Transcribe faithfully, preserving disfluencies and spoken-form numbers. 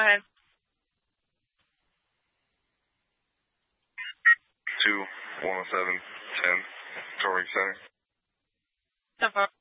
ahead. two one oh seven ten Torrey Center. So far.